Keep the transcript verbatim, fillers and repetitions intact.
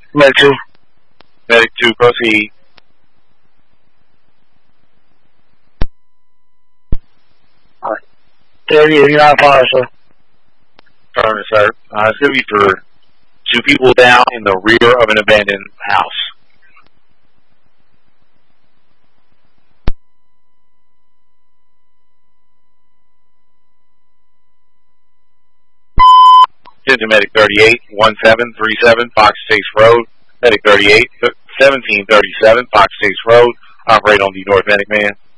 Medic two. Medic two, proceed. Alright. thirty, eighty-nine, fire, sir. Affirmative, sir. Uh, it's going to be for two people down in the rear of an abandoned house. Attention Medic thirty-eight, one seven three seven Fox Chase Road. Medic thirty-eight, seventeen thirty-seven Fox Chase Road. Operate on the North Medic man.